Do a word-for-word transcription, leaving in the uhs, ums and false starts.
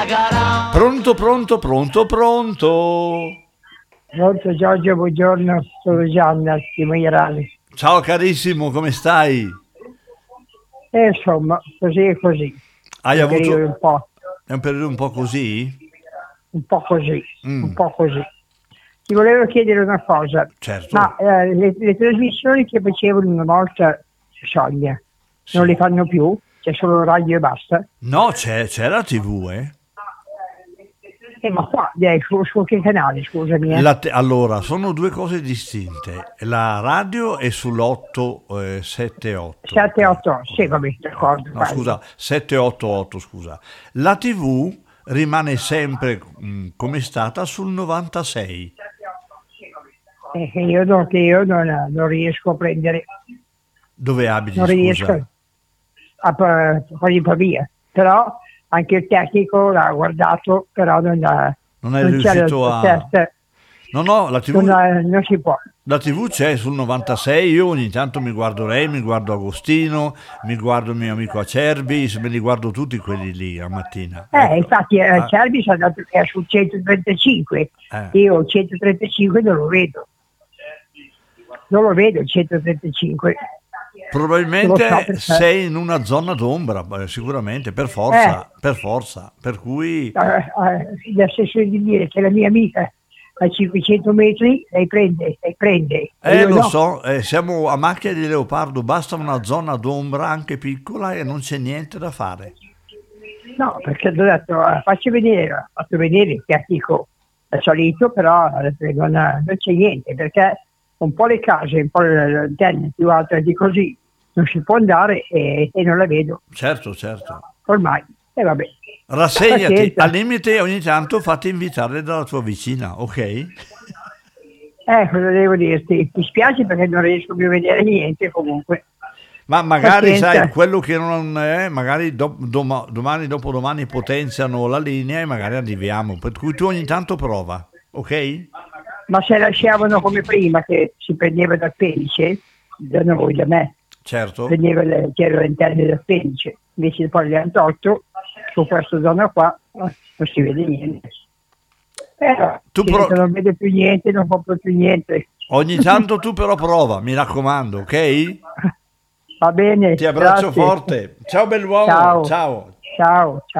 Pronto, pronto, pronto, pronto. Pronto Giorgio, buongiorno, sono Gianna di Maierale. Ciao carissimo, come stai? E insomma, così e così. Hai un avuto... periodo un po', È un periodo un po' così? un po' così, Mm. un po' così. Ti volevo chiedere una cosa, Certo. ma eh, le, le trasmissioni che facevano una volta Sonia, Sì. non le fanno più? C'è solo radio e basta? No, c'è, c'è la tivù, eh? Eh, ma qua, eh, su, su che canale, scusami? Eh? La te- allora, sono due cose distinte. La radio è sull'otto sette otto. sette otto, sì, vabbè, d'accordo. No, vai. scusa, sette otto otto, scusa. La tivù rimane sempre mh, come è stata sul novantasei. Eh, che io, non, che io non, non riesco a prendere, Dove abiti, non riesco scusa? a fargli via, però anche il tecnico l'ha guardato, però non, ha, Non è non c'è riuscito il a... test, No, no, la tivù... non, ha- non si può. La tivù c'è sul novantasei, io ogni tanto mi guardo lei, mi guardo Agostino, mi guardo il mio amico Acerbi, me li guardo tutti quelli lì a mattina. Eh, Ecco. infatti eh, Ah, Cervi è andato è sul centotrentacinque, eh. io il centotrentacinque non lo vedo, non lo vedo il centotrentacinque. Probabilmente Non lo so perché. sei in una zona d'ombra, beh, sicuramente, per forza, per forza, per cui... Eh, eh, nel senso di dire che la mia amica a cinquecento metri lei prende, lei prende. e Eh, io lo no. so, eh, siamo a macchia di leopardo, basta una zona d'ombra anche piccola e non c'è niente da fare. No, perché ho detto, eh, faccio vedere, ho fatto vedere il tecnico è salito, però eh, non, non c'è niente, perché un po' le case, un po' le antenne più alte di così, non si può andare e, e non la vedo, Certo, certo. ormai. E vabbè. Rassegnati, Pazienza. al limite ogni tanto fatti invitare dalla tua vicina, ok? Eh, cosa devo dirti? Mi spiace perché non riesco più a vedere niente comunque. Ma magari Pazienza. sai, quello che non è, magari do- doma- domani, dopodomani potenziano la linea e magari arriviamo, per cui tu ogni tanto prova, ok? Ma se lasciavano come prima che si prendeva dal penice, da noi, da me, Certo. prendeva le, c'erano le antenne dal penice, invece poi le hanno tolto, su questa zona qua eh, non si vede niente. Eh, Tu si pro- vede, non vede più niente, non compro più niente. Ogni tanto tu però prova, mi raccomando, ok? Va bene. Ti abbraccio grazie. forte. Ciao bell'uomo, Ciao. ciao. Ciao. Ciao.